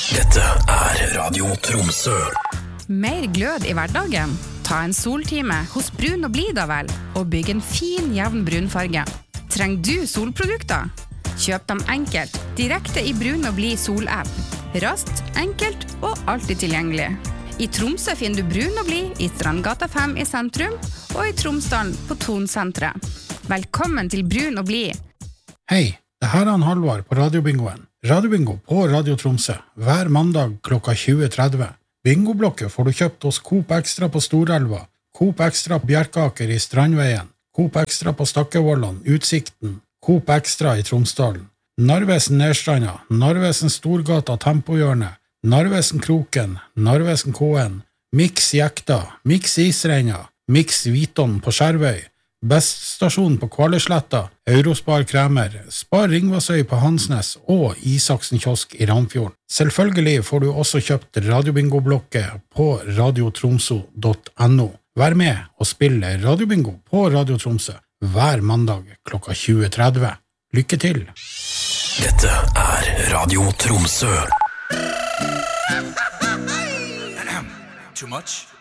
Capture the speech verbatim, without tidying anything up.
Dette er Radio Tromsø. Mer glød i hverdagen? Ta en soltime hos Brun og Blid da vel, og bygg en fin, jevn brunfarge. Trenger du solprodukter? Kjøp dem enkelt, direkte i Brun og Blid sol-app. Raskt, enkelt og alltid tilgjengelig. I Tromsø finner du Brun og Blid i Strandgata fem i sentrum, og i Tromsdalen på Tonsentret. Velkommen til Brun og Blid. Hei, det her er han Halvard på Radiobingoen. Radiobingo på Radio Tromsø, hver mandag klokka tjue tretti. Bingoblokket får du kjøpt hos Coop Extra på Storelva, Coop Extra på Bjerkaker i Strandveien, Coop Extra på Stakkevollan, Utsikten, Coop Extra i Tromsdalen, Narvesen Nedstranda, Narvesen Storgata Tempohjørne, Narvesen Kroken, Narvesen K N, Mix Jekta, Mix Isreina, Mix Viton på Skjervøy, Best stasjon på Kvallesletta, Eurospar Kremer, Spar Ringvassøy på Hansnes og Isaksen kiosk i Ramfjorden. Selvfølgelig får du også kjøpt Radiobingo-blokket på radiotromso punktum no. Vær med og spille Radiobingo på Radio Tromsø hver mandag klokka tjue tretti. Lykke til! Dette er Radio Tromsø. Too much?